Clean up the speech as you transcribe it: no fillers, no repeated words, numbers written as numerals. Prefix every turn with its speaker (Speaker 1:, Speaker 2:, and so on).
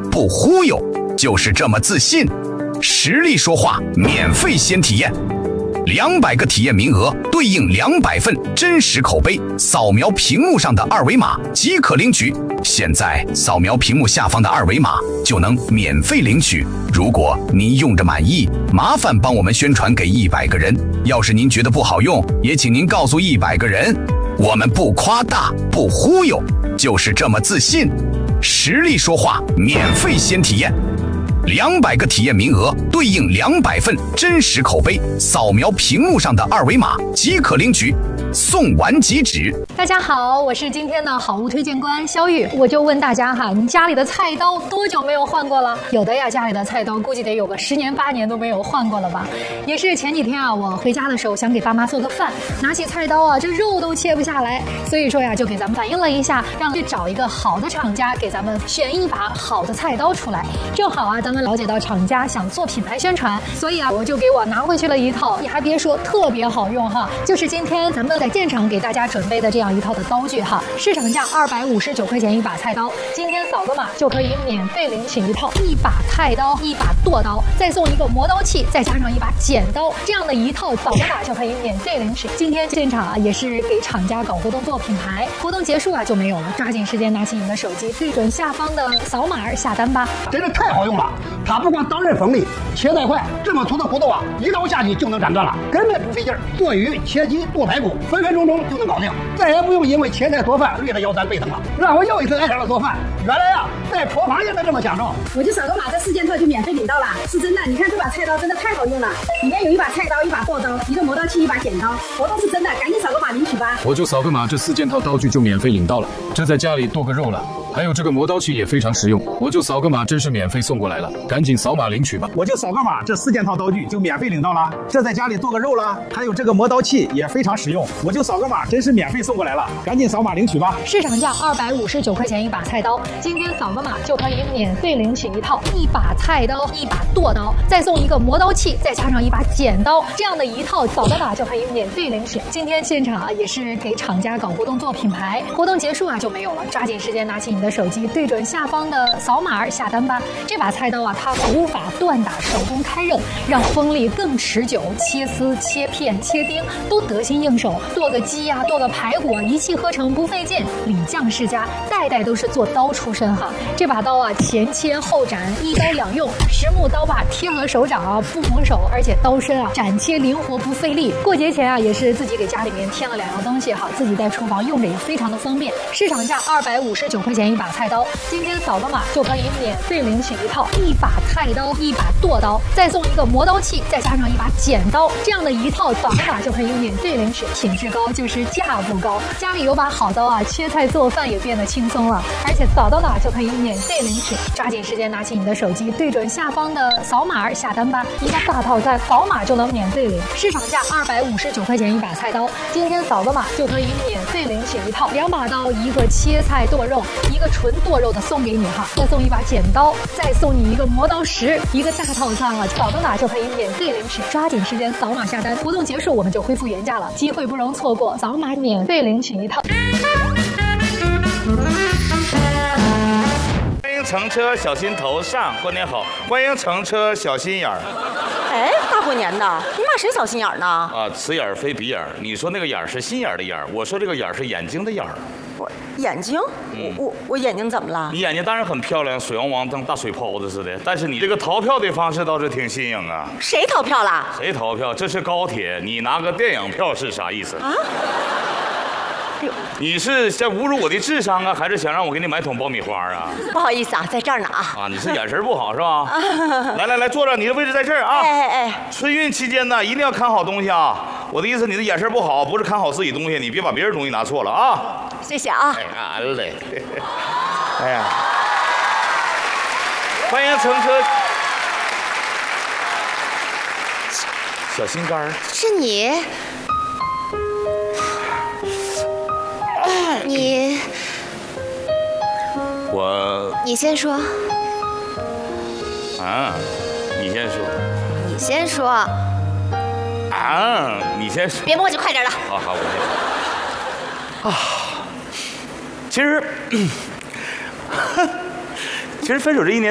Speaker 1: 不忽悠，就是这么自信。实力说话，免费先体验，200个体验名额对应200份真实口碑，扫描屏幕上的2维码即可领取。现在扫描屏幕下方的2维码就能免费领取。如果您用着满意，麻烦帮我们宣传给100个人。要是您觉得不好用，也请您告诉100个人。我们不夸大，不忽悠，就是这么自信。实力说话，免费先体验，200个体验名额对应200份真实口碑，扫描屏幕上的2维码即可领取，送完即止。
Speaker 2: 大家好，我是今天的好物推荐官肖玉。我就问大家哈，你家里的菜刀多久没有换过了？有的呀，家里的菜刀估计得有个10年8年都没有换过了吧。也是前几天啊，我回家的时候想给爸妈做个饭，拿起菜刀啊，这肉都切不下来，所以说呀，就给咱们反映了一下，让去找一个好的厂家给咱们选一把好的菜刀出来。正好啊，咱们了解到厂家想做品牌宣传，所以啊，我就给我拿回去了一套，你还别说，特别好用哈。就是今天咱们在现场给大家准备的这样一套的刀具哈，市场价259块钱一把菜刀，今天扫个码就可以免费领取一套，1把菜刀，1把剁刀，再送一个磨刀器，再加上1把剪刀，这样的一套扫个码就可以免费领取。今天现场啊也是给厂家搞活动做品牌，活动结束啊就没有了，抓紧时间拿起你的手机，对准下方的扫码下单吧。
Speaker 3: 真的太好用了，它不光刀刃锋利，切带快，这么粗的骨头啊，一刀下去就能斩断了，根本不费劲儿。做鱼、切鸡、剁排骨，分分钟钟就能搞定，再也不用因为切菜做饭累得腰酸背疼了。让我又一次爱上了做饭，原来啊，在厨房也能这么享受。
Speaker 4: 我就扫个码，这4件套就免费领到了，是真的。你看这把菜刀真的太好用了，里面有1把菜刀、1把剁刀、1个磨刀器、1把剪刀，活动是真的，赶紧扫个码领取吧。
Speaker 5: 我就扫个码，这4件套刀具就免费领到了，这在家里剁个肉了。还有这个磨刀器也非常实用，我就扫个码，真是免费送过来了，赶紧扫码领取吧。
Speaker 6: 我就扫个码，这4件套刀具就免费领到了，这在家里剁个肉了。还有这个磨刀器也非常实用，我就扫个码，真是免费送过来了，赶紧扫码领取吧。
Speaker 2: 市场价259块钱一把菜刀，今天扫个码就可以免费领取一套，1把菜刀，1把剁刀，再送一个磨刀器，再加上1把剪刀，这样的一套扫个码就可以免费领取。今天现场啊也是给厂家搞活动做品牌，活动结束啊就没有了，抓紧时间拿起你的手机，对准下方的扫码下单吧。这把菜刀啊，它古法锻打，手工开刃，让锋利更持久，切丝、切片、切丁都得心应手。剁个鸡呀，剁个排骨啊，一气呵成，不费劲。李将世家代代都是做刀出身哈。这把刀啊，前切后斩，一刀两用，实木刀把贴合手掌啊，不缝手，而且刀身啊斩切灵活，不费力。过节前啊，也是自己给家里面添了2样东西哈，自己在厨房用着也非常的方便。市场价259块钱一把菜刀，今天扫个码就可以免费领取一套，1把菜刀，1把剁刀，再送一个磨刀器，再加上1把剪刀，这样的一套扫个码就可以免费领取。品质高就是价不高，家里有把好刀啊，切菜做饭也变得轻松了，而且扫到哪就可以免费领取。抓紧时间拿起你的手机，对准下方的扫码下单吧，一个大套餐，扫码就能免费领。市场价259块钱一把菜刀，今天扫个码就可以免费领取一套，2把刀，一个切菜剁肉，一个纯剁肉的送给你哈，再送1把剪刀，再送你一个磨刀石，一个大套餐啊，扫到哪就可以免费领取。抓紧时间扫码下单，活动结束我们就恢复原价了，机会不容错过，扫码免费领取一套。
Speaker 7: 欢迎乘车小心头上，过年好！欢迎乘车小心眼儿。
Speaker 8: 哎，大过年的，你骂谁小心眼儿呢？
Speaker 7: 啊，此眼儿非彼眼儿。你说那个眼儿是心眼儿的眼儿，我说这个眼儿是眼睛的眼儿。
Speaker 8: 我眼睛，我眼睛怎么了？
Speaker 7: 你眼睛当然很漂亮，水汪汪当大水泡子似的，但是你这个逃票的方式倒是挺新颖啊。
Speaker 8: 谁逃票了？
Speaker 7: 谁逃票？这是高铁，你拿个电影票是啥意思啊？你是在侮辱我的智商啊，还是想让我给你买桶爆米花啊？
Speaker 8: 不好意思啊，在这儿呢啊。
Speaker 7: 啊，你是眼神不好是吧？来，坐着，你的位置在这儿啊。
Speaker 8: 哎，
Speaker 7: 春运期间呢，一定要看好东西啊。我的意思，你的眼神不好，不是看好自己东西，你别把别人东西拿错了啊。
Speaker 8: 谢谢啊。
Speaker 7: 哎嘞，哎呀，欢迎乘车。小心肝儿。
Speaker 9: 是你。你先说。
Speaker 7: 啊，你先说。
Speaker 9: 你先说。
Speaker 7: 啊，你先说。
Speaker 9: 别磨叽，快点的。
Speaker 7: 好，我先。啊，其实分手这1年。